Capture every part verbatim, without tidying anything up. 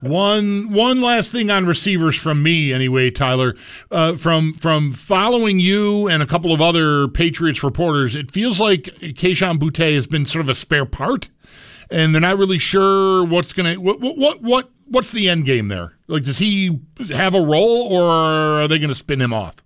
One one last thing on receivers from me, anyway, Tyler. Uh, from from following you and a couple of other Patriots reporters, it feels like Kayshon Boutte has been sort of a spare part, and they're not really sure what's gonna what what what what's the end game there. Like, does he have a role, or are they going to spin him off?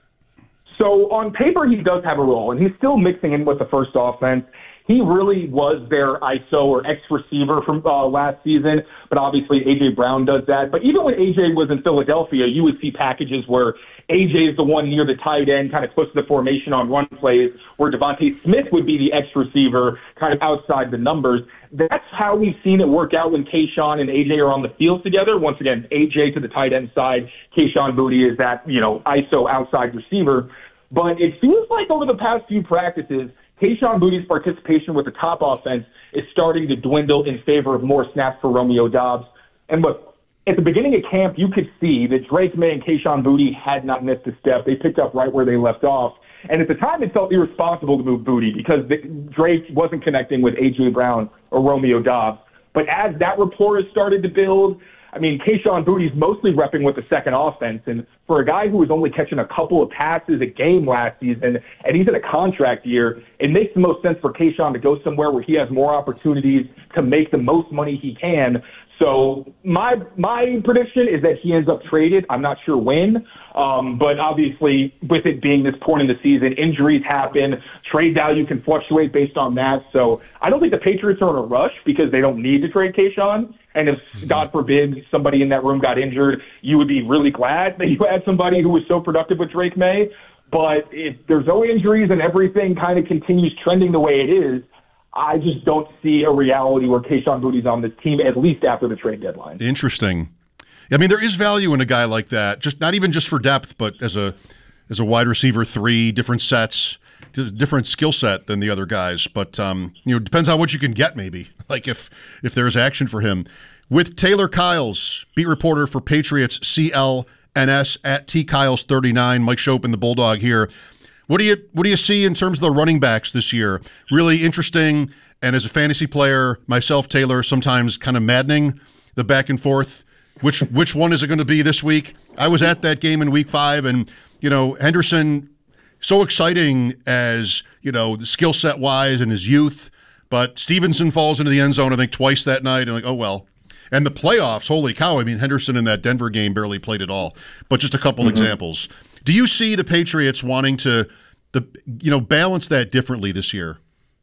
So on paper, he does have a role, and he's still mixing in with the first offense. He really was their I S O or X receiver from uh, last season, but obviously A J. Brown does that. But even when A J was in Philadelphia, you would see packages where A J is the one near the tight end, kind of close to the formation on run plays, where Devontae Smith would be the X receiver, kind of outside the numbers. That's how we've seen it work out when Kayshon and A J are on the field together. Once again, A J to the tight end side, Kayshon Boutte is that, you know, I S O outside receiver. But it feels like over the past few practices, Kayshon Boutte's participation with the top offense is starting to dwindle in favor of more snaps for Romeo Doubs. And look, at the beginning of camp, you could see that Drake May and Kayshon Boutte had not missed a step. They picked up right where they left off. And at the time, it felt irresponsible to move Boutte because the, Drake wasn't connecting with A J. Brown or Romeo Doubs. But as that rapport has started to build, I mean, Kayshon Boutte's mostly repping with the second offense. And for a guy who was only catching a couple of passes a game last season, and he's in a contract year, it makes the most sense for Kayshon to go somewhere where he has more opportunities to make the most money he can. So my my prediction is that he ends up traded. I'm not sure when, um, but obviously with it being this point in the season, injuries happen. Trade value can fluctuate based on that. So I don't think the Patriots are in a rush because they don't need to trade Kayshon. And if, God forbid, somebody in that room got injured, you would be really glad that you had somebody who was so productive with Drake May. But if there's no injuries and everything kind of continues trending the way it is, I just don't see a reality where Kayshon Boutte's on this team, at least after the trade deadline. Interesting. I mean, there is value in a guy like that, just not even just for depth, but as a as a wide receiver three, different sets, different skill set than the other guys. But um, you know, it depends on what you can get, maybe. Like if if there's action for him. With Taylor Kiles, beat reporter for Patriots C L N S at T Kiles thirty-nine, Mike Schopen, the Bulldog here. What do you what do you see in terms of the running backs this year? Really interesting, and as a fantasy player myself, Taylor, sometimes kind of maddening, the back and forth. Which which one is it going to be this week? I was at that game in week five, and you know, Henderson, so exciting as, you know, the skill set wise and his youth, but Stevenson falls into the end zone, I think, twice that night, and like, oh well. And the playoffs, holy cow, I mean, Henderson in that Denver game barely played at all. But just a couple mm-hmm. examples. Do you see the Patriots wanting to, the you know, balance that differently this year?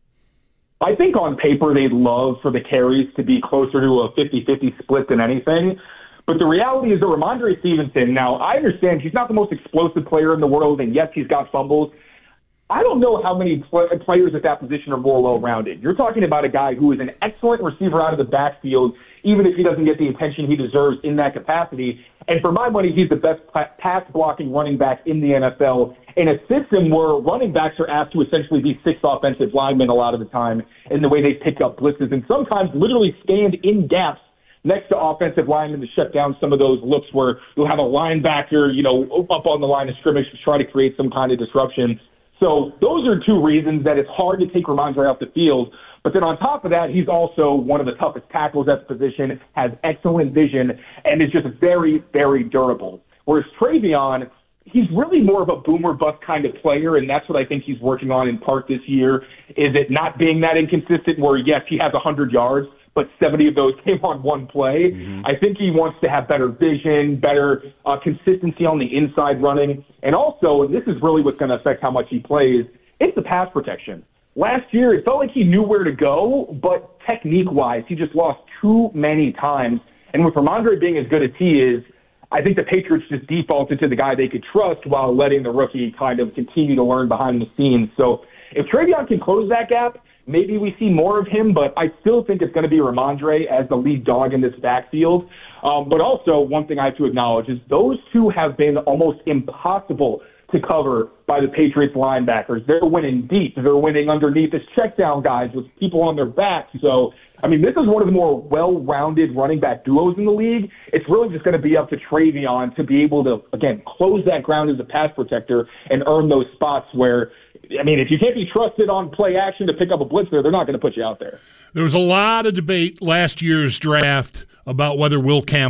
I think on paper they'd love for the carries to be closer to a fifty-fifty split than anything. But the reality is that Ramondre Stevenson, now I understand he's not the most explosive player in the world, and yes, he's got fumbles. I don't know how many pl- players at that position are more well-rounded. You're talking about a guy who is an excellent receiver out of the backfield, even if he doesn't get the attention he deserves in that capacity. And for my money, he's the best pass-blocking running back in the N F L in a system where running backs are asked to essentially be six offensive linemen a lot of the time in the way they pick up blitzes, and sometimes literally stand in gaps next to offensive linemen to shut down some of those looks where you'll have a linebacker, you know, up on the line of scrimmage to try to create some kind of disruption. So those are two reasons that it's hard to take Ramondre off the field. But then on top of that, he's also one of the toughest tackles at the position, has excellent vision, and is just very, very durable. Whereas Travion, he's really more of a boomer bust kind of player, and that's what I think he's working on in part this year, is it not being that inconsistent where, yes, he has one hundred yards, but seventy of those came on one play. Mm-hmm. I think he wants to have better vision, better uh, consistency on the inside running. And also, and this is really what's going to affect how much he plays, it's the pass protection. Last year, it felt like he knew where to go, but technique-wise, he just lost too many times. And with Ramondre being as good as he is, I think the Patriots just defaulted to the guy they could trust while letting the rookie kind of continue to learn behind the scenes. So if Travion can close that gap, maybe we see more of him, but I still think it's going to be Ramondre as the lead dog in this backfield. Um, but also, one thing I have to acknowledge is those two have been almost impossible to cover by the Patriots linebackers. They're winning deep. They're winning underneath as check down guys with people on their backs. So, I mean, this is one of the more well-rounded running back duos in the league. It's really just going to be up to Travion to be able to, again, close that ground as a pass protector and earn those spots where, I mean, if you can't be trusted on play action to pick up a blitz there, they're not going to put you out there. There was a lot of debate last year's draft about whether Will Campbell